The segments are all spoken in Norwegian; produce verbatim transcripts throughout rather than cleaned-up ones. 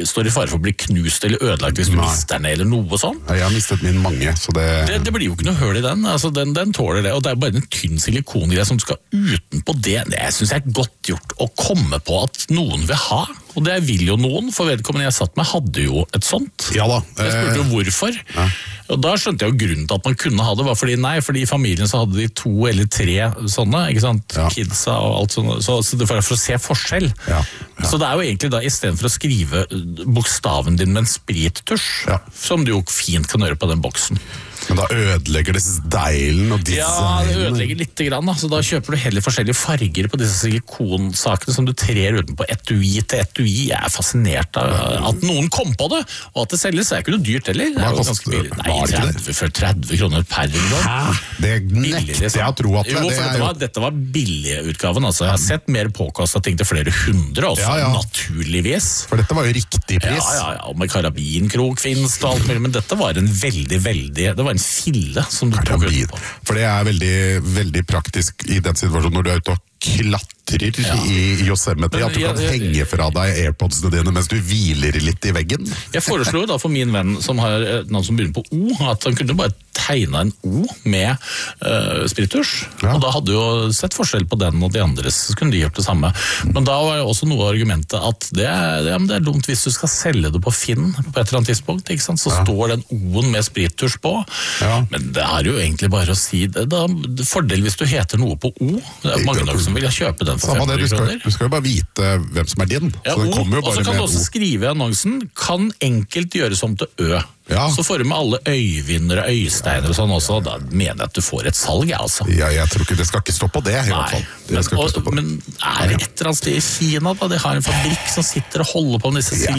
står i fare for å bli knust eller ødelagt hvis du Nei. mister den eller noe sånn. Ja, jeg har mistet min mange, så det... Det, det blir jo ikke noe høl i den, altså den, den tåler det, og det er bare en tynn silikongreie som du skal utenpå det. Det synes jeg er godt gjort å komme på at noen vil ha, og det vil jo noen, for vedkommende jeg satt med hadde jo et sånt. Ja da. Jeg spurte jo hvorfor, Ja. og da skjønte jeg jo grunnen til at man kunne ha det, var fordi nei, fordi i familien så hadde de to eller tre sånne, ikke sant, Ja. kidsa og alt sånt, så, så det var for å se forskjell. Ja. Ja. Så det er jo egentlig da, i stedet for å skrive bokstaven din med en sprittusj, Ja. som du jo fint kan gjøre på den boksen. Men da ødelegger det stylen og Ja, det designen. ødelegger litt grann, da. Så da kjøper du heller forskjellige farger på disse silikonsakene som du trer utenpå etui til etui. Jeg er fascinert av at noen kom på det, og at det selges, er ikke noe dyrt heller. Det Hva er jo koster ganske billig. det? Nei, Var det ikke det? tretti, for tretti kroner per gang. Hæ? Det nekter jeg å tro at det, Jo, det for er dette jo... var, dette var billigutgaven, altså. Jeg har sett mer påkastet ting til flere hundre også, Ja, ja. naturligvis. For dette var jo riktig Ja, pris. ja, ja, og med karabinkrok finnes det og alt mulig, men dette var en veldig, veldig, det var en fille som du tok Karabin. ut på. For det er veldig, veldig praktisk i den situasjonen når du er ute og klatrer Ja. i Yosemite, Men at du jeg- kan jeg- henge fra deg AirPodsene dine mens du hviler litt i veggen. Jeg foreslo jo da for min venn som har et navn som begynner på O, at han kunne bare tegne en O med uh, spiritusj, Ja. og da hadde jo sett forskjell på den og de andres, så kunne de gjort det samme. Men da var jo også noe av argumentet at det er, ja, men det er dumt hvis du skal selge det på Finn på et eller annet tidspunkt, ikke sant? Så Ja. står den O-en med spiritusj på, Ja. men det er jo egentlig bare å si det. Da, fordel hvis du heter noe på O, det er mange nok som vil kjøpe den for Samme det, fem hundre du skal, kroner. du skal jo bare vite hvem som er din. Ja, så den O, kommer jo og så bare kan med du også O. skrive i annonsen, kan enkelt gjøres om til Ø. Ja. Så får du med alle øyvinner og øysteiner og sånn også, da mener jeg at du får et salg, jeg altså. Ja, jeg tror ikke det skal ikke stå på det, i hvert Nei, fall. Det men, skal ikke stå og, på det. men er det et eller annet sted i Kina da, de har en fabrikk som sitter og holder på med disse Ja.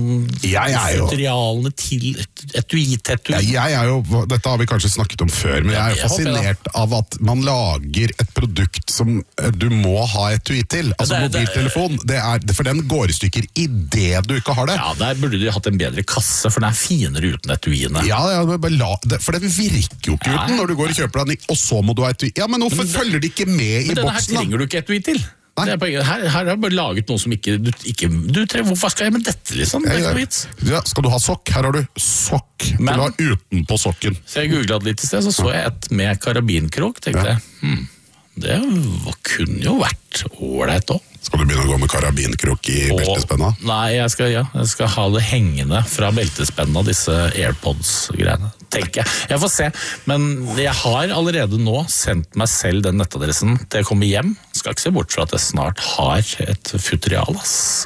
Jeg er jo- silikonmaterialene til etui til etui? Ja, jeg er jo, dette har vi kanskje snakket om før, men jeg er jo jeg håper det. fascinert av at man lager et produkt som eh, du må ha etui til. Altså Ja, det er- mobiltelefon, det er, for den går i stykker i det du ikke har det. Ja, der burde de hatt en bedre kasse, for den er finere uten etuiene. Ja, ja, men bare la, det, for den virker jo ikke Nei. uten når du går og kjøper den, og så må du ha etui. Ja, men hvorfor Men det- følger de ikke med i Men denne her boksen da? trenger du ikke etui til. Nei. Det er poenget. Her, her har jeg bare laget noe som ikke du, ikke, du trenger, hvorfor skal jeg med dette liksom? Det er ikke noe vits. Ja, skal du ha sokk? Her har du sokk. Men- du har utenpå sokken. Så jeg googlet litt i sted, så så jeg et med karabinkrok, tenkte Ja. jeg, hmm, det var- kunne jo vært ålreit også. Skal du begynne å gå med karabinkrok i beltespenna? Nei, jeg skal, ja, jeg skal ha det hengende fra beltespenna, disse AirPods-greiene, tenker jeg. Jeg får se, men jeg har allerede nå sendt meg selv den nettadressen til jeg kommer hjem. Skal ikke se bort fra at jeg snart har et futerial, ass.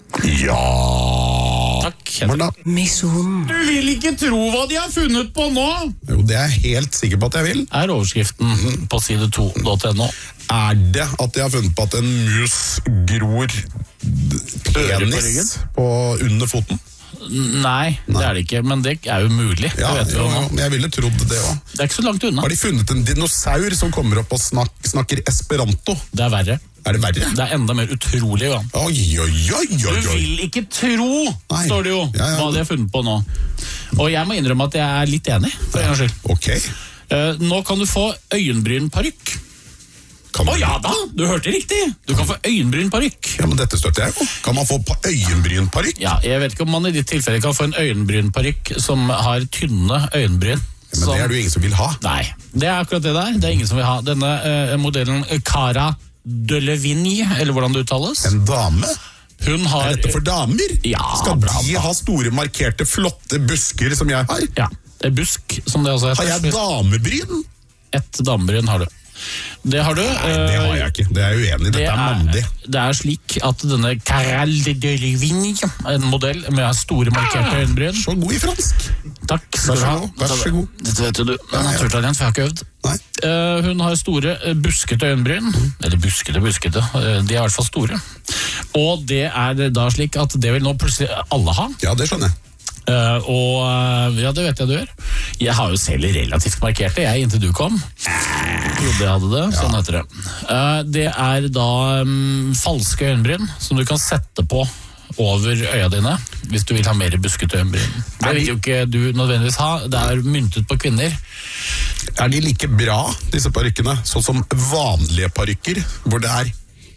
Ja. Takk. Morgen da. Misjon. Du vil ikke tro hva de har funnet på nå! Jo, det er jeg helt sikker på at jeg vil. Er overskriften på side to punktum no. Er det at de har funnet på at en mus gror Ører på penis på under foten? Nei, det er det ikke, men det er jo mulig. Ja, det vet vi jo, jo nå. men jeg ville trodd det også. Det er ikke så langt unna. Har de funnet en dinosaur som kommer opp og snak, snakker esperanto? Det er verre. Er det verre? Det er enda mer utrolig. Ja. Oi, oi, oi, oi, Du oi. vil ikke tro, Nei. står det jo, Ja, ja. hva de har funnet på nå. Og jeg må innrømme at jeg er litt enig, for en gangs skyld. Ok. Eh, nå kan du få øyenbrynparykk. Kan Å man, ja da, du hørte riktig! Du kan få øyenbrynparykk. ja, men dette støtter jeg jo. Kan man få pa- øyenbrynparykk? Ja, jeg vet ikke om man i ditt tilfelle kan få en øyenbrynparykk som har tynne øyenbryn. Men som- det er det jo ingen som vil ha. Nei, det er akkurat det der. Det er ingen som vil ha. Denne eh, modellen eh, Cara Delevingne, eller hvordan det uttales. En dame? Hun har... Er dette for damer? Ja, Skal bra, de bra. ha store, markerte, flotte busker som jeg har? Ja, det er busk, som det også heter. Har jeg damebryn? Et damebryn har du. Det har du. Nei, det har jeg ikke. Det er jeg uenig i. Dette er mandig. det er slik at denne Caral de Delevingne, en modell med store markerte øyenbryn. Så god i fransk. Takk skal Vær du så ha. god, vær så god. Dette vet jo du. Men naturtalent, for jeg har ikke øvd. Nei. Eh, hun har store eh, buskete øyenbryn. Eller buskete, buskete. Eh, de er i hvert fall store. Og det er da slik at det vil nå plutselig alle ha. Ja, det skjønner jeg. Uh, og uh, ja, det vet jeg du gjør. Jeg har jo selv relativt markerte, jeg, inntil du kom. Trodde jeg hadde det, sånn heter det. Uh, det er da um, falske øyenbryn som du kan sette på over øya dine, hvis du vil ha mer buskete øyenbryn. Det vil jo ikke du nødvendigvis ha, det er myntet på kvinner. Er de like bra, disse parykkene, sånn som vanlige parykker, hvor det er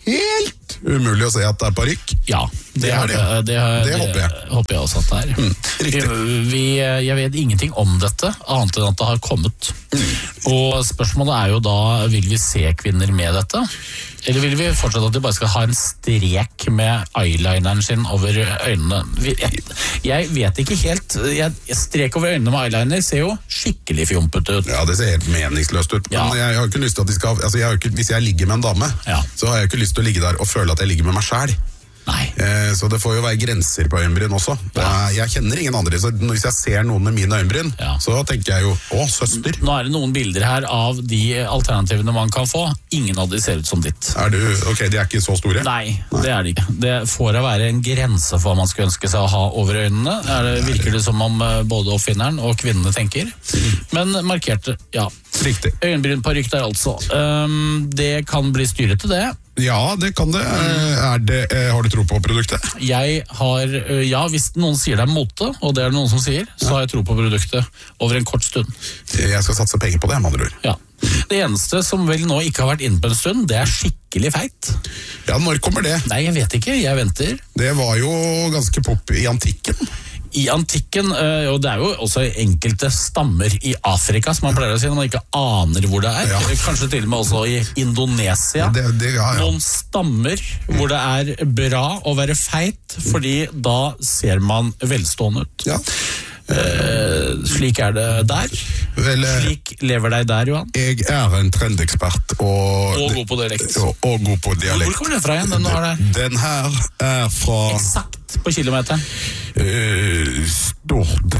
helt umulig å se at det er parykk. Ja, det, Det er det. det, det, Det håper jeg. håper jeg også at det er. Mm, riktig. Vi, jeg vet ingenting om dette, annet enn at det har kommet. Mm. Og spørsmålet er jo da, vil vi se kvinner med dette? Eller vil vi fortsatt at de bare skal ha en strek med eyelineren sin over øynene? Vi- Jeg, jeg vet ikke helt. Jeg, strek over øynene med eyeliner ser jo skikkelig fjompet ut. Ja, det ser helt meningsløst ut. Men Ja. jeg har ikke lyst til at de skal altså jeg har ikke, hvis jeg ligger med en dame, Ja. så har jeg ikke lyst til å ligge der og føle at jeg ligger med meg selv. Nei. Eh, så det får jo være grenser på øyenbryn også. Ja. Jeg, jeg kjenner ingen andre, så hvis jeg ser noen med mine øyenbryn, Ja. så tenker jeg jo, å, søster. Nå er det noen bilder her av de alternativene man kan få. Ingen av de ser ut som ditt. Er du, ok, de er ikke så store? Nei, det er det ikke. Det får da være en grense for hva man skulle ønske seg å ha over øynene. Er det, virker det som om eh, både oppfinneren og kvinnene tenker. Men markerte, ja. Riktig. Øyenbrynparykk der altså. Um, det kan bli styrete det. Ja, det kan det. Eh, Er det eh, har du tro på produktet? Jeg har, ø, ja, hvis noen sier det er mote, og det er det noen som sier, så har jeg tro på produktet over en kort stund. Jeg skal satse penger på det, med andre ord. Ja. Det eneste som vel nå ikke har vært inne på en stund, det er skikkelig feit. Ja, når kommer det? Nei, jeg vet ikke, jeg venter. Det var jo ganske pop i antikken. I antikken, ø, og det er jo også enkelte stammer i Afrika, som man pleier å si, når man ikke aner hvor det er. Ja. Kanskje til og med også i Indonesia. Det, det, ja, ja. Noen stammer hvor det er bra å være feit, fordi da ser man velstående ut. Ja. Eh, slik er det der. Vel, eh, Slik lever deg der, Johan. jeg er en trendekspert og, Og god på dialekt. og, og god på Hvor dialekt. kommer den fra igjen, den du har der? Den her er fra Eksakt på kilometeren. uh, Stord.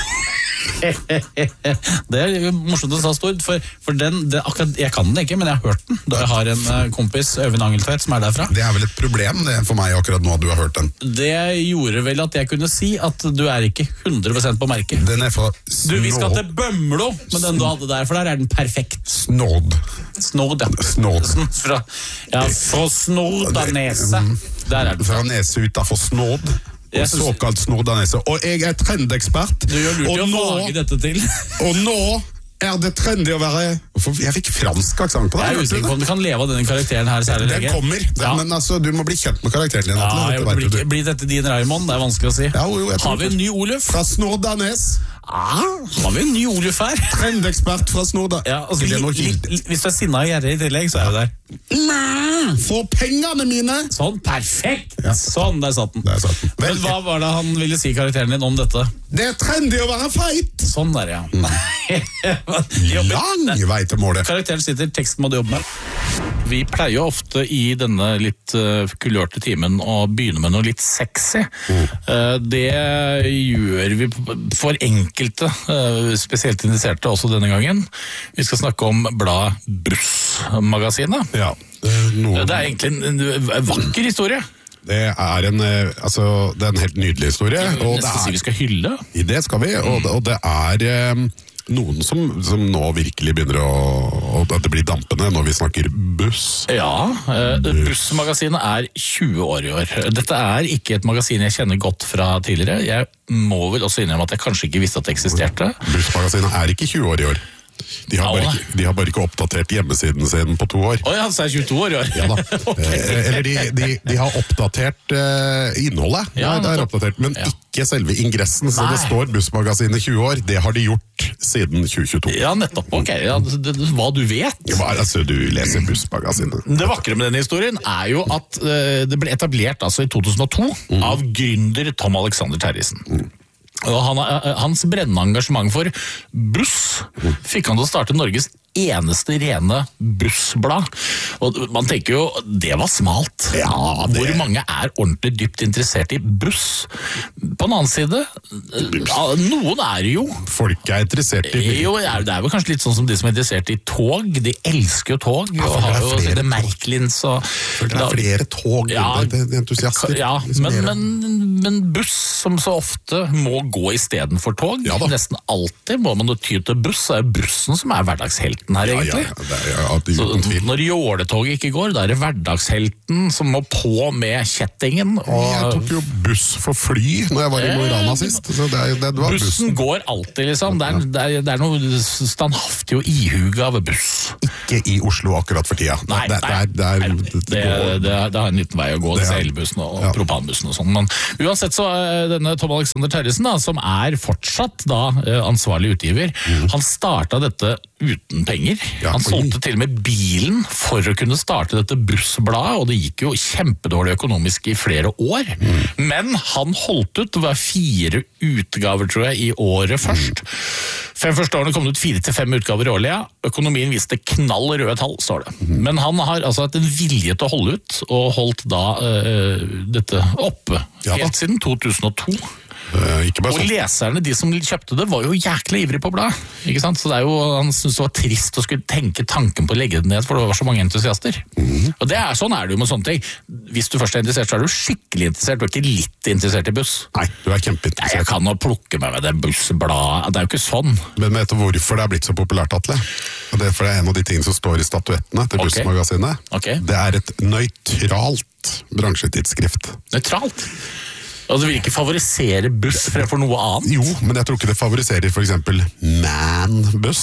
Det er morsomt å sa Stord, for, for den, det, akkurat, jeg kan den ikke, men jeg har hørt den. Da jeg har en eh, kompis, Øyvind Angeltvedt, som er derfra. Det er vel et problem det for meg akkurat nå at du har hørt den. Det gjorde vel at jeg kunne si at du er ikke hundre prosent på merket. Den er fra Du, vi skal til Bømlo, men den du hadde der, for der er den perfekt. Snord. Snord, ja. Snord. Fra, ja, fra Snordanese. Der er den. Fra nese utenfor Snord. Og Jeg synes- såkalt Snordanese. Og jeg er trendekspert. Du gjør lurt i og å nå, vage dette til. og nå er det trendy å være Hvorfor- Jeg fikk fransk aksent på det. Jeg er hørte du usikker på det? om du kan leve av denne karakteren her særlig Den lenge. kommer. Den, Ja. Men altså, du må bli kjent med karakteren din. Ja, Atle, jeg, dette vet blir, du. blir dette din Raymond? Det er vanskelig å si. Ja, jo, jeg tror Har vi en ny Oluf? Fra Snordanes. Ah, har vi en ny Oluf her? Trendekspert fra Snorda. Ja, altså, Ikke det li, noe li, kilde? li, hvis du er sinna og gjerrig i tillegg, så er du der. Nei, få pengene mine! Sånn, perfekt! Ja. Sånn, der satt den. Der satt den. Men Vel, hva var det han ville si, karakteren din, om dette? det er trendy å være feit! Sånn der, ja. Jobber. Lang vei til målet. Karakteren sitter, teksten må du jobbe med. Vi pleier jo ofte i denne litt uh, kulørte timen å begynne med noe litt sexy. Mm. Uh, det gjør vi for enkelte, uh, spesielt interesserte også denne gangen. Vi skal snakke om bladet Buss-magasinet. Ja, eh, noe, Det er egentlig en, en vakker historie. det er en eh, altså, det er en helt nydelig historie. Og det Nesten si vi er, skal hylle. det skal vi, og, det- og det er eh, noen som, som nå virkelig begynner å, å at det blir dampende når vi snakker buss. Ja, uh, Buss-magasinet er tjue år i år. Dette er ikke et magasin jeg kjenner godt fra tidligere. Jeg må vel også innrømme at jeg kanskje ikke visste at det eksisterte. Bussmagasinet er ikke tjue år i år. De har, bare Ja. ikke, de har bare ikke oppdatert hjemmesiden sin på to år. Oi, han er tjueto år i år. Ja da. Ok. Eh, Eller de, de, de har oppdatert eh, innholdet, Ja, Nei, det er nettopp. oppdatert, men Ja. ikke selve ingressen. Så Nei. det står Bussmagasinet tjue år. Det har de gjort siden tjue tjueto. Ja, nettopp. Ok, ja, det, det, hva du vet. Hva, altså, du leser Bussmagasinet. Det vakre med denne historien er jo at eh, det ble etablert altså i to tusen og to av gründer Tom Alexander Terjesen. Og han, eh, hans brennende engasjement for buss fikk han til å starte Norges eneste rene bussblad. Og man tenker jo, det var smalt. Ja, det- Hvor mange er ordentlig dypt interessert i buss? På den annen side, ja, noen er jo. Folk er interessert i Jo, det er, det er jo kanskje litt sånn som de som er interessert i tog. De elsker jo tog, for og det er har jo flere sine tog. Merklins og For det er flere tog, Ja. det er entusiaster. Ja, liksom men, mer. men, men buss som så ofte må gå istedenfor tog. Ja da. Nesten alltid må man jo ty til buss. Det er jo bussen som er hverdagshelten her, Ja, ja, egentlig. ja, det er, ja, det er Så uten tvil. når jåletoget ikke går, da er det hverdagshelten som må på med kjettingen. Jeg Og tok jo buss for fly når jeg var i Mo i Rana sist. Så det, det, det var bussen. Bussen går alltid, liksom. Det er, det er, det er noe standhaftig og ihuga ved buss. Ikke i Oslo akkurat for tida. Nei, det, nei, det, er, det, er, det, det, det, det har en liten vei å gå, disse elbussen og ja. propanbussen og sånn. Men uansett så er denne Tom Alexander Terjesen, da, som er fortsatt da ansvarlig utgiver, mm. han starta dette uten penger. Ja, han solgte til og med bilen for å kunne starte dette bussbladet, og det gikk jo kjempedårlig økonomisk i flere år. Mm. Men han holdt ut, det var fire utgaver, tror jeg, i året først. Fem første årene kom det ut fire til fem utgaver i årlig, ja. Økonomien viste knall røde tall, står det. Mm. Men han har altså hatt en vilje til å holde ut, og holdt da uh, dette oppe ja, helt siden to tusen og to. Uh, ikke bare og leserne, de som kjøpte det, var jo jæklig ivrig på bladet. Ikke sant? Så det er jo, han syntes det var trist å skulle tenke tanken på å legge det ned, for det var så mange entusiaster. Mm. Og det er, sånn er det jo med sånne ting. Hvis du først er interessert, så er du skikkelig interessert, du er ikke litt interessert i buss. Nei, du er kjempeinteressert. Jeg kan jo plukke meg med det bussbladet, det er jo ikke sånn. Men vet du hvorfor det er blitt så populært, Atle? Og det er for det er en av de tingene som står i statuettene til okay. Bussmagasinet. Okay. Det er et nøytralt bransjetidsskrift. Nøytralt? Og det vil ikke favorisere buss fremfor noe annet? Jo, men jeg tror ikke det favoriserer for eksempel man-buss.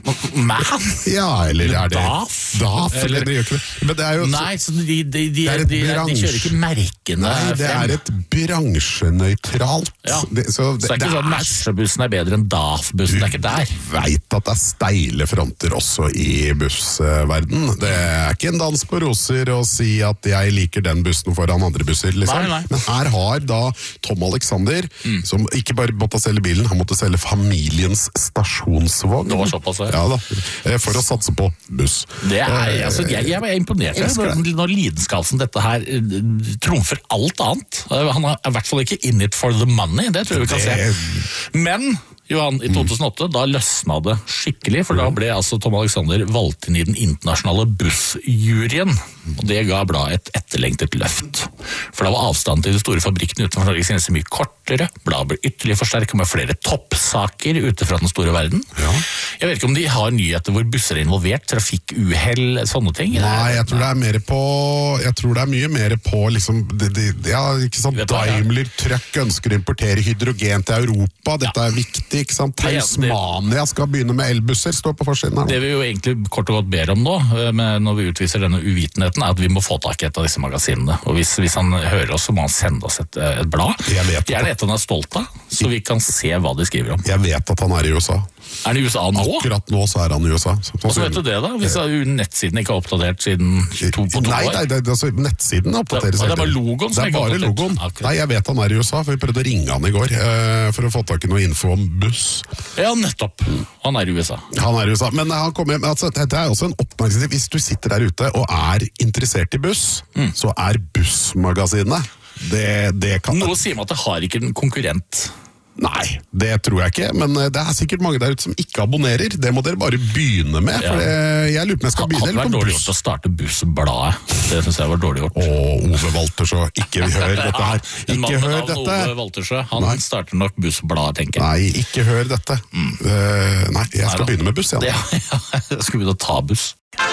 Man? Ja, eller er det... Daf? Daf, eller det gjør ikke det. Men det er jo... Nei, så de, de, de, de, de, de kjører ikke merkene Nei, det frem. er et bransjenøytralt. Ja. Det, så det, så det er ikke sånn Mercebussen er bedre enn Daf-bussen, det er ikke der. Du vet at det er steile fronter også i bussverden. Det er ikke en dans på roser å si at jeg liker den bussen foran andre busser, liksom. Nei, nei. Men her har da Tom Alexander, mm. som ikke bare måtte selge bilen, han måtte selge familiens stasjonsvogn. Det var såpass, ja. Ja da, for å satse på buss. Det er, altså, jeg, jeg er imponert når, når lidenskapsen dette her trumfer alt annet. Han er i hvert fall ikke in it for the money, det tror jeg vi kan det... se. Men... Johan, i to tusen og åtte, mm. da løsna det skikkelig, for da ble altså Tom Alexander valgt inn i den internasjonale bussjuryen, og det ga bladet et etterlengtet løft. For da var avstanden til de store fabrikkene utenfor Norges grenser mye kortere, bladet ble ytterligere forsterket med flere toppsaker ute fra den store verden. Ja. Jeg vet ikke om de har nyheter hvor busser er involvert, trafikkuhell, sånne ting? Nei, jeg tror det er mer på, jeg tror det er mye mer på, liksom, det, det, ja, ikke sant, Daimler Truck ønsker å importere hydrogen til Europa, dette ja. er viktig. Ikke sant? Tasmania skal begynne med elbusser, står på forsiden her. Det vi jo egentlig kort og godt ber om nå, når vi utviser denne uvitenheten, er at vi må få tak i et av disse magasinene. Og hvis, hvis han hører oss, så må han sende oss et, et blad. Gjerne et han er stolt av, så vi kan se hva de skriver om. Jeg vet at han er i U S A. Er han i U S A nå? Akkurat nå så er han i U S A. Og så vet du det da, hvis nettsiden ikke er oppdatert siden to på to nei, år? Nei, det, det, altså, nettsiden er oppdatert. Det, det er bare logoen som er ikke oppdatert? Det er bare logoen. Nei, jeg vet han er i U S A, for vi prøvde å ringe han i går uh, for å få tak i noe info om buss. Ja, nettopp. Han er i U S A. Han er i U S A, men han kommer, altså, det er også en oppmerksomhet. Hvis du sitter der ute og er interessert i buss, mm. så er Bussmagasinet. Det, det kan... Noe sier meg at det har ikke en konkurrent. Nei, det tror jeg ikke, men det er sikkert mange der ute som ikke abonnerer. Det må dere bare begynne med, for det, jeg lurer på om jeg skal begynne. Det hadde vært dårlig gjort å starte Bussbladet. Det synes jeg var dårlig gjort. Åh, Ove Waltersjø, ikke hør dette her. Ikke hør dette. Ove Waltersjø, han nei. starter nok Bussbladet, tenker jeg. Nei, ikke hør dette. Mm. Uh, nei, jeg skal nei, begynne med buss, ja. Ja, ja, jeg skal begynne å ta buss.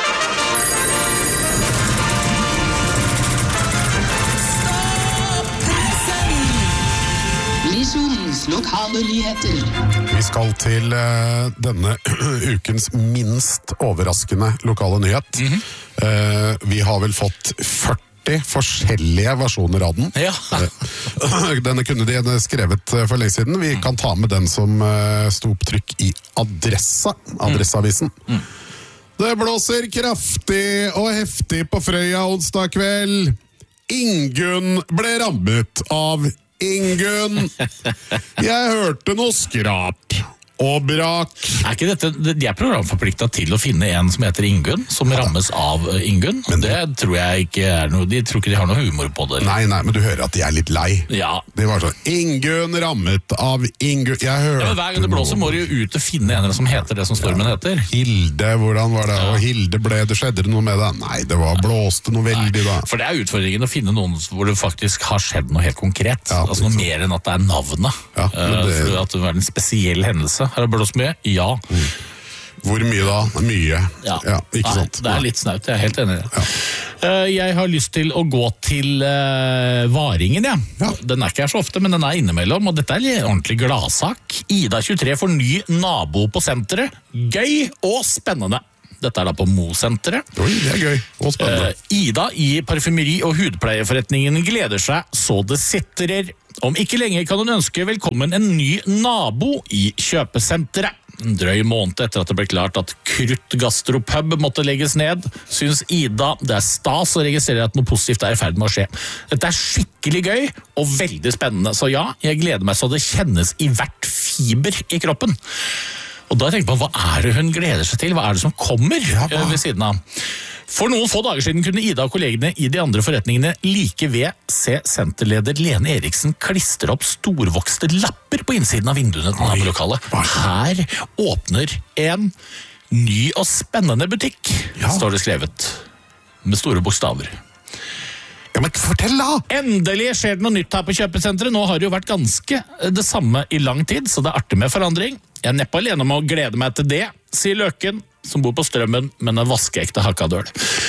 Lokale nyheter. Vi skal til uh, denne ukens minst overraskende lokale nyhet. Mm-hmm. uh, vi har vel fått førti forskjellige versjoner av den. Ja. Denne kunne de skrevet for lenge siden. Vi kan ta med den som uh, sto på trykk i Adressa, Adressavisen. Mm. Mm. Det blåser kraftig og heftig på Frøya onsdag kveld. Ingunn ble rammet av Ingunn. Jeg hørte noe skrap og brak. Er ikke dette, de er programforpliktet til å finne en som heter Ingunn, som rammes av Ingunn. Men det tror jeg ikke er noe, de tror ikke de har noe humor på det. Nei, nei, men du hører at de er litt lei. Ja. Det var sånn, Ingunn rammet av Ingunn. Jeg hørte ja, hver gang det blåser må du jo ut og finne en som heter det som stormen ja. heter. Hilde, hvordan var det? Ja. Og Hilde ble, det skjedde noe med det? Nei, det var blåste noe veldig nei. da. For det er utfordringen å finne noen hvor det faktisk har skjedd noe helt konkret. Ja, altså noe mer enn at det er navnet. Ja, det... For at det var en spesiell hendelse. Har det blåst mye? Ja. Mm. Hvor mye da? Mye. Ja, ja ikke Nei, sant? det er litt snaut, jeg er helt enig i det. Ja. Uh, jeg har lyst til å gå til uh, Varingen, ja. Ja. Den er ikke her så ofte, men den er innimellom, og dette er en ordentlig gladsak. Ida tjuetre får ny nabo på senteret. Gøy og spennende. Dette er da på Mo-senteret. Oi, det er gøy og spennende. Uh, Ida i parfymeri- og hudpleieforretningen gleder seg så det sitrer. Om ikke lenge kan hun ønske velkommen en ny nabo i kjøpesenteret. En drøy måned etter at det ble klart at Krutt Gastropub måtte legges ned, syns Ida det er stas å registrere at noe positivt er i ferd med å skje. Dette er skikkelig gøy og veldig spennende, så ja, jeg gleder meg så det kjennes i hvert fiber i kroppen. Og da tenker man, hva er det hun gleder seg til? Hva er det som kommer Ja, eh, ved siden av? For noen få dager siden kunne Ida og kollegene i de andre forretningene like ved se senterleder Lene Eriksen klistre opp storvokste lapper på innsiden av vinduene til nabolokalet. Her åpner en ny og spennende butikk, Ja. står det skrevet, med store bokstaver. Ja, men fortell da! Endelig skjer det noe nytt her på kjøpesenteret. Nå har det jo vært ganske det samme i lang tid, så det er artig med forandring. Jeg er neppe alene med å glede meg til det, sier Løken, som bor på Strømmen, men er vaskeekte hakkadøl.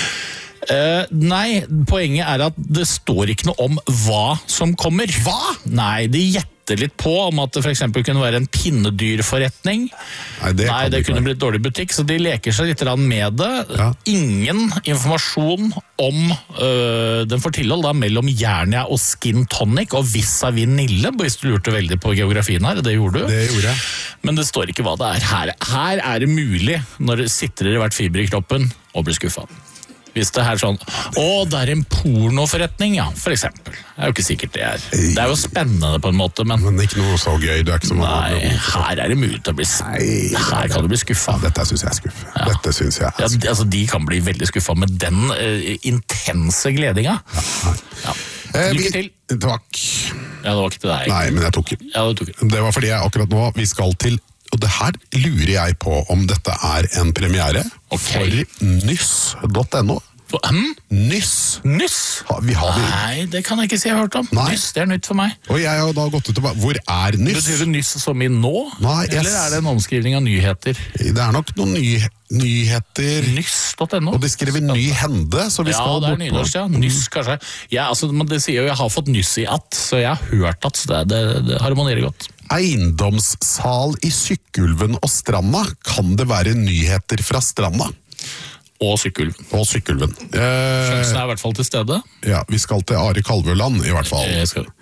Uh, nei, poenget er at det står ikke noe om hva som kommer. Hva? Nei, de gjetter litt på om at det for eksempel kunne være en pinnedyrforretning. Nei, det, Nei, det kunne blitt dårlig butikk, så de leker seg litt med det. Ja. Ingen informasjon om øh, den får tilhold da mellom Jernia og Skin Tonic og Vissa Vinille, hvis du lurte veldig på geografien her, det gjorde du. Det gjorde jeg. Men det står ikke hva det er. Her, her er det mulig, når det sitter i hvert fiber i kroppen, å bli skuffet. Hvis det er sånn, å, det er en pornoforretning, ja, for eksempel. Det er jo ikke sikkert det er. Det er jo spennende på en måte, men Men ikke noe så gøy, du er ikke så nei, her er det mulig til å bli Nei. Her kan du bli skuffet. Ja, dette synes jeg er skuffet. Ja. Dette synes jeg Ja, er skuffet. de- altså, de kan bli veldig skuffet med den uh, intense gledinga. Ja. Eh, Lykke vi- til. Takk. Ja, det var ikke til deg. Nei, men jeg tok den. Ja, det tok det. Det var fordi jeg akkurat nå, vi skal til, og det her lurer jeg på om dette er en premiere Ok. for nyss punktum no. Hm? Nyss. Nyss? Ha- Vi har vi. Nei, det kan jeg ikke si jeg har hørt om. Nei. Nyss, det er nytt for meg. Og jeg har da gått ut og bare, hvor er nyss? Betyr det nyss som i nå? Nei, jeg Eller s- er det en omskrivning av nyheter? Det er nok noen ny, nyheter, Nyss punktum no? og de skriver ny hende, så vi Ja, skal det er bort nynorsk, ja. Nyss, kanskje. Ja, altså, men det sier jo jeg har fått nyss i at, så jeg har hørt at det, det, det harmonerer godt. Eiendomssal i Sykkylven og Stranda. Kan det være nyheter fra Stranda? Og Sykkylven. Og Sykkylven. Eh, Sjansen er i hvert fall til stede. ja, vi skal til Ari Kalvøland, i hvert fall. Jeg skal...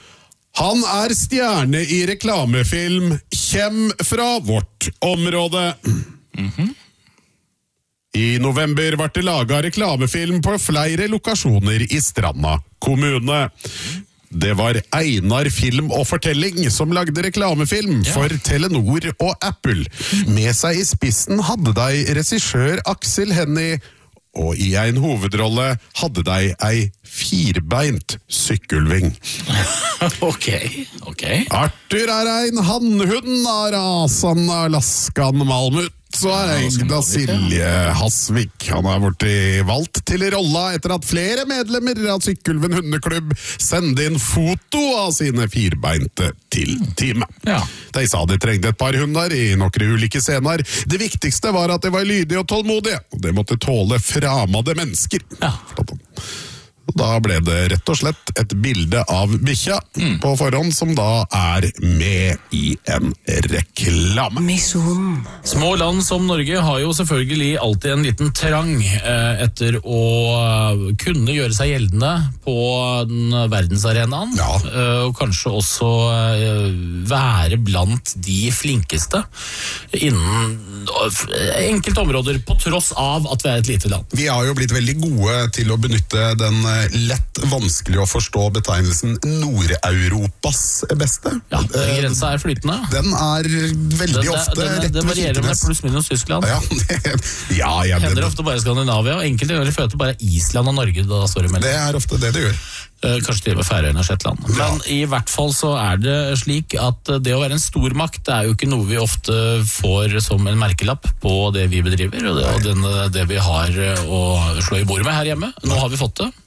Han er stjerne i reklamefilm, kjem fra vårt område. I november ble det laget reklamefilm på flere lokasjoner i Stranda kommune. Det var Einar Film og Fortelling som lagde reklamefilm Ja. for Telenor og Apple. Med seg i spissen hadde de regissør Aksel Hennie, og i en hovedrolle hadde de ei firbeint sykkylving. Ok, ok. Arthur er ein hannhund av rasen Alaskan Malmut, så er eid av Silje Hasvik. Han er blitt valgt til rolla etter at flere medlemmer av Sykkylven hundeklubb sendte inn foto av sine firbeinte til teamet. Ja. De sa de trengte et par hunder i noen ulike scener. Det viktigste var at de var lydige og tålmodige, og de måtte tåle fremmede mennesker. Ja. Da ble det rett og slett et bilde av bikkja på forhånd, som da er med i en reklame. Misjonen. Små land som Norge har jo selvfølgelig alltid en liten trang eh, etter å kunne gjøre seg gjeldende på den verdensarenaen, Ja. eh, og kanskje også eh, være blant de flinkeste innen eh, enkelte områder, på tross av at vi er et lite land. Vi har jo blitt veldig gode til å benytte den eh, lett vanskelig å forstå betegnelsen Nord-Europas beste. Ja, den grensa er flytende. Den er veldig Det, det, ofte det, rett det ved varierer med Kirkenes. pluss minus Tyskland. Ja, det, ja, jeg, Hender det, ofte bare Skandinavia, og enkelte ganger føler det bare Island og Norge da står det mellom. det er ofte det det gjør. Eh, Kanskje til og med Færøyene og Shetland. Men i hvert fall så er det slik at det å være en stormakt, det er jo ikke noe vi ofte får som en merkelapp på det vi bedriver, og det, og den, det vi har å slå i bordet med her hjemme. Nå har vi fått det.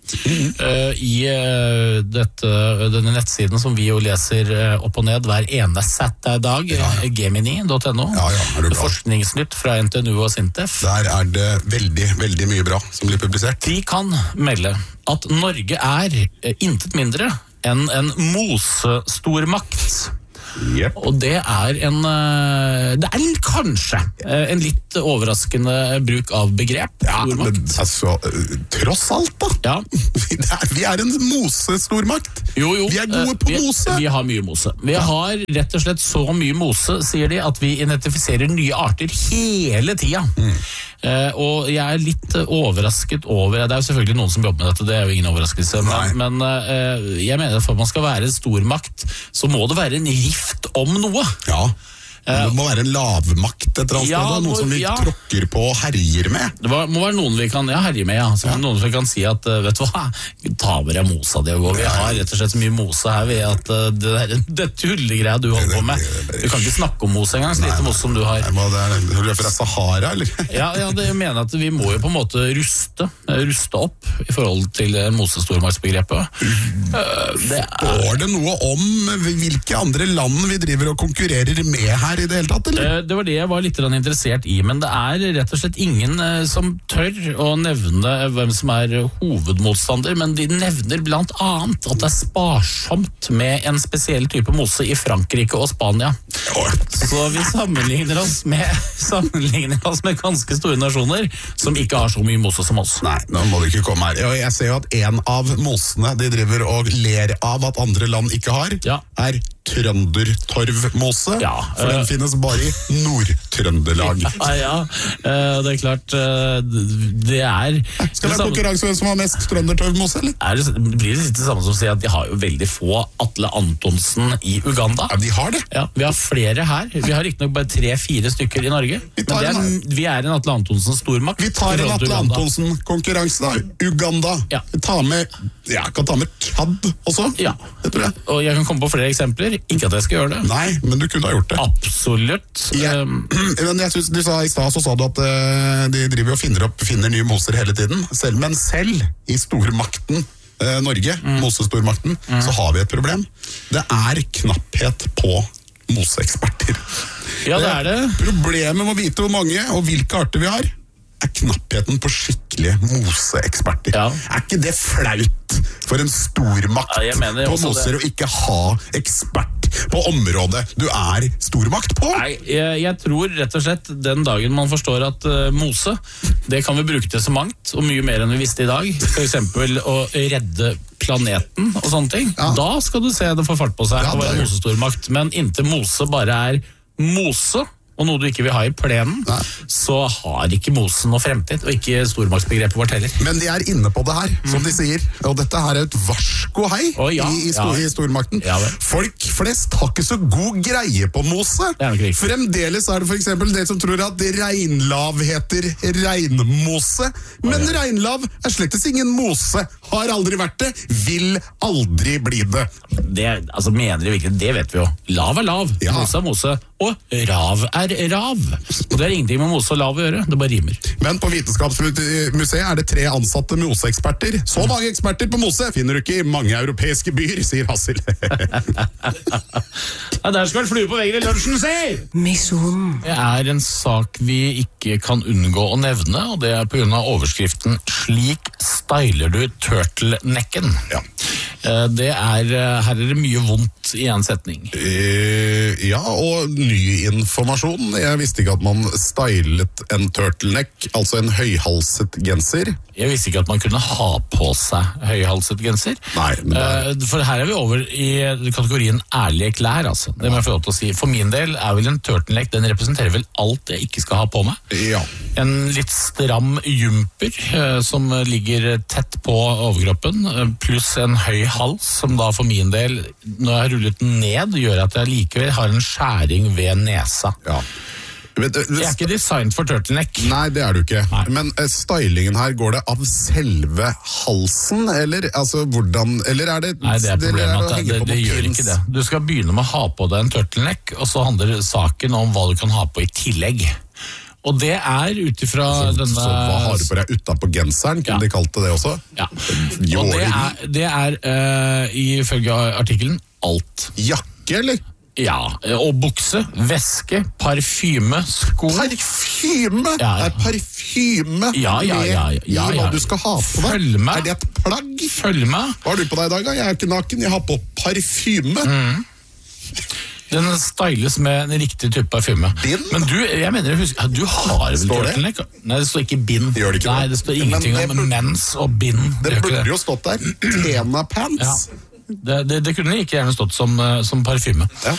Mm. Uh, I uh, dette, denne nettsiden som vi jo leser uh, opp og ned hver eneste dag, ja, ja. Gemini punktum no. Ja, ja, Forskningsnytt fra N T N U og Sintef. Der er det veldig, veldig mye bra som blir publisert. De kan melde at Norge er uh, intet mindre enn en mosestormakt. Yep. Og det er en det er kanskje en litt overraskende bruk av begrep. Ja, men altså, tross alt da. Ja. Vi, er, vi er en mosestormakt. Jo, jo. Vi er gode på vi, mose. Vi har mye mose. Vi ja. har rett og slett så mye mose, sier de, at vi identifiserer nye arter hele tida. Mm. Uh, og jeg er litt uh, overrasket over, det er jo selvfølgelig noen som jobber med dette, det er jo ingen overraskelse, men, men uh, jeg mener at for at man skal være en stormakt, så må det være en rift om noe. Ja, det må være en lavmakt et eller annet ja, sted, noen som vi ja. tråkker på og herjer med. Det må være noen vi kan ja, herje med, ja. Så ja. Noen som kan si at, vet du hva, ta med deg mosa di og gå. Vi har rett og slett så mye mose her, ved at uh, det er det tullegreia du holder på med. Du kan ikke snakke om mose engang, så lite mose som du har. Nei, det er, er det fra Sahara, eller? ja, ja, det mener at vi må jo på en måte ruste, ruste opp i forhold til mosestormaktsbegrepet. Uh, det er... Står det noe om hvilke andre land vi driver og konkurrerer med her i det hele tatt, eller? Det var det jeg var litt interessert i, men det er rett og slett ingen som tør å nevne hvem som er hovedmotstander, men de nevner blant annet at det er sparsomt med en spesiell type mose i Frankrike og Spania. Så vi sammenligner oss med, sammenligner oss med ganske store nasjoner som ikke har så mye mose som oss. Nei, nå må du ikke komme her. Jeg ser jo at en av mosene de driver og ler av at andre land ikke har, ja. er trøndertorvmose, ja, for den uh, finnes bare i Nord-Trøndelag. Ja, ja, uh, det er klart, uh, det er... Skal det være konkurranse hvem som har mest trøndertorvmose, eller? Er det, blir det det samme som å si at de har jo veldig få Atle Antonsen i Uganda? Ja, de har det. Ja, vi har flere her. Vi har ikke nok bare tre-fire stykker i Norge. Vi, men det er, vi er en Atle Antonsen stormakt. Vi tar en Atle Antonsen-konkurranse da. Uganda. Ja. Vi tar med, ja, kan ta med Chad også. Ja, det tror jeg. Og jeg kan komme på flere eksempler. Ikke at jeg skal gjøre det. Nei, men du kunne ha gjort det. Absolutt. Ja. Men jeg synes, du sa i stad, så sa du at uh, de driver og finner opp, finner nye moser hele tiden. Selv, men selv i stormakten uh, Norge, mm. mosestormakten, mm. så har vi et problem. Det er knapphet på moseeksperter. Ja, det er det. Problemet med å vite hvor mange og hvilke arter vi har, er knappheten på skikkelige moseeksperter. Ja. Er ikke det flaut for en stormakt ja, på moser å ikke ha ekspert på området du er stormakt på? Nei, jeg, jeg tror rett og slett den dagen man forstår at uh, mose, det kan vi bruke til så mangt, og mye mer enn vi visste i dag. For eksempel å redde planeten og sånne ting. Ja. Da skal du se det får fart på seg ja, å være mosestormakt. Men inntil mose bare er mose, og noe du ikke vil ha i plenen, nei. Så har ikke mosen noe fremtid, og ikke stormaktsbegrepet vårt heller. Men de er inne på det her, mm. som de sier, og dette her er et varsko hei oh, ja, i, i, stor, ja. i stormakten. Ja, folk flest har ikke så god greie på mose. Fremdeles er det for eksempel det som tror at regnlav heter regnmose, men oh, ja. regnlav er slettes ingen mose, har aldri vært det, vil aldri bli det. Det, altså mener de virkelig, det vet vi jo. Lav er lav, ja. Mose er mose, og rav er rav. Og det er ingenting med mose og lav å gjøre, det bare rimer. Men på Vitenskapsmuseet er det tre ansatte moseeksperter. Så mange eksperter på mose finner du ikke i mange europeiske byer, sier Hassel. Ja, der skal vel flue på veggen i lunsjen, se! Mission. Det er en sak vi ikke kan unngå å nevne, og det er på grunn av overskriften «Slik styler du turtlenecken». Ja. Det er, her er det mye vondt i en setning. Eh, ja, og ny informasjon. Jeg visste ikke at man stylet en turtleneck, altså en høyhalset genser. Jeg visste ikke at man kunne ha på seg høyhalset genser. Nei, men er... For her er vi over i kategorien ærlige klær, altså. Det må jeg få lov til å si. For min del er vel en turtleneck, den representerer vel alt jeg ikke skal ha på meg. Ja. En litt stram jumper som ligger tett på overkroppen, pluss en høy hals, som da for min del, når jeg har rullet den ned, gjør at jeg likevel har en skjæring ved nesa. Ja. Det er ikke designet for turtleneck. Nei, det er du ikke. Nei. Men uh, stylingen her, går det av selve halsen, eller, altså, hvordan, eller er det... Nei, det er problemet at det, det, det gjør ikke det. Du skal begynne med å ha på deg en turtleneck, og så handler saken om hva du kan ha på i tillegg. Og det er utifra Så, denne så hva har du på deg utenpå genseren? Kunne Ja. de kalt det det også? Ja. Jo, Og det er, det er uh, ifølge artikkelen alt. jakke, eller? Ja, og bukse, veske, parfyme, sko. Parfyme! Ja, ja. Er parfyme Ja, ja, ja, ja, med i ja. hva du skal ha på deg? Følg med. Er det et plagg? Følg med. Hva har du på deg i dag? Da? Jeg er ikke naken, jeg har på parfyme. Mm. Den styles med en riktig type parfyme. Bind? Men du, jeg mener, husk, ja, du har vel Står det? turtleneck? Nei, det står ikke bind. Gjør det ikke Nei, det? det står Men ingenting det om burde- mens og bind. Det gjør ikke burde jo stått der. Tena pants. Ja. Det, det, det kunne like gjerne stått som, eh, som parfyme. Ja.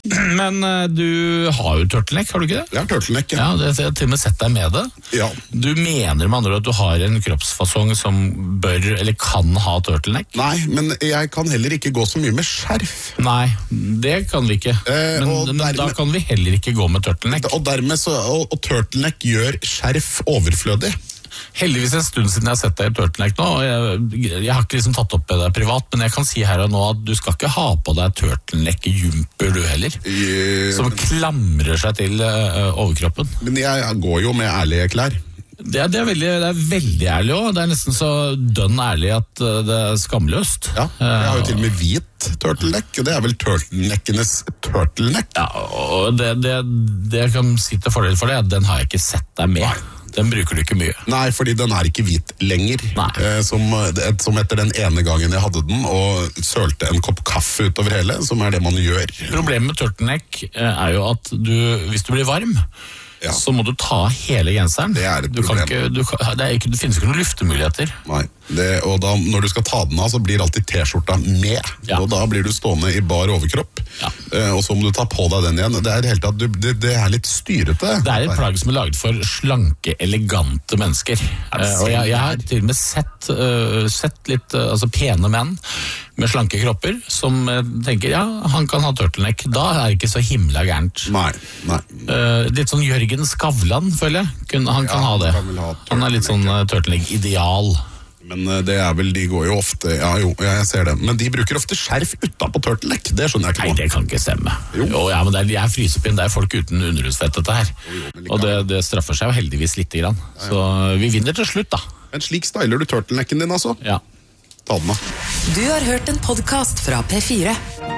Men eh, du har jo turtleneck, har du ikke det? Jeg har turtleneck. Ja. Ja, det, jeg har til og med sett deg med det. Ja. Du mener med andre ord at du har en kroppsfasong som bør, eller kan ha turtleneck? Nei, men jeg kan heller ikke gå så mye med skjerf. Nei, det kan vi ikke. Eh, men og men da dermed- kan vi heller ikke gå med turtleneck. Og dermed så, og, og turtleneck gjør skjerf overflødig. Heldigvis en stund siden jeg har sett deg i turtleneck nå, og jeg, jeg har ikke liksom tatt opp med deg privat, men jeg kan si her og nå at du skal ikke ha på deg turtleneck-jumper du heller, I- som klamrer seg til uh, overkroppen. Men jeg, jeg går jo med ærlige klær. Det er, det er, veldig, det er veldig ærlig også, det er nesten så dønn ærlig at uh, det er skamløst. Ja, jeg har jo til og med hvit turtleneck, og det er vel turtleneckenes turtleneck. Ja, og det, det, det jeg kan si til fordel for det, at den har jeg ikke sett deg med. Den bruker du ikke mye. Nei, fordi den er ikke hvit lenger. Nei. Eh, som, som etter den ene gangen jeg hadde den, og sølte en kopp kaffe utover hele, som er det man gjør. Problemet med turtleneck eh, er jo at du, hvis du blir varm, Ja. så må du ta av hele genseren. Det er et du kan problem. ikke, du kan, det, er ikke, det finnes ikke noen luftemuligheter. Nei, det, og da, når du skal ta den av, så blir alltid t-skjorta med. Ja. Og da blir du stående i bar overkropp, Ja. eh, og så må du ta på deg den igjen. Det er, i det hele tatt, du, det, det er litt styrete. Det er et plagg som er laget for slanke, elegante mennesker. Eh, og jeg, jeg har til og med sett, eh, sett litt eh, altså pene menn med slanke kropper som eh, tenker, ja, han kan ha turtleneck. Da er det ikke så himla gærent. Nei, nei. Eh, litt sånn Jørgen Skavlan, føler jeg. Kun, han kan Ja, ha det. han kan vel ha Han er litt sånn uh, turtleneck-ideal. Men eh, det er vel, de går jo ofte, ja jo, ja, jeg ser det. Men de bruker ofte skjerf utenpå turtleneck, det skjønner jeg Nei, ikke det nå. kan ikke stemme. Jo. Jo, ja, men det er, jeg er frysepinn, det er folk uten underhudsfett dette her. jo, men likevel. Og det, det straffer seg jo heldigvis lite grann. Så vi vinner til slutt, da. Men slik styler du turtlenecken din, altså. Ja. Ta den av. Du har hørt en podcast fra P fire.